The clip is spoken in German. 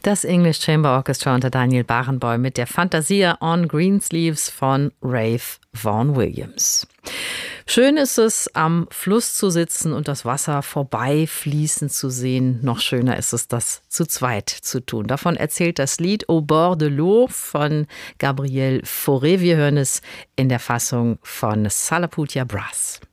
Das English Chamber Orchestra unter Daniel Barenboim mit der Fantasia on Greensleeves von Ralph Vaughan Williams. Schön ist es, am Fluss zu sitzen und das Wasser vorbeifließen zu sehen. Noch schöner ist es, das zu zweit zu tun. Davon erzählt das Lied Au bord de l'eau von Gabriel Fauré. Wir hören es in der Fassung von Salaputia Brass.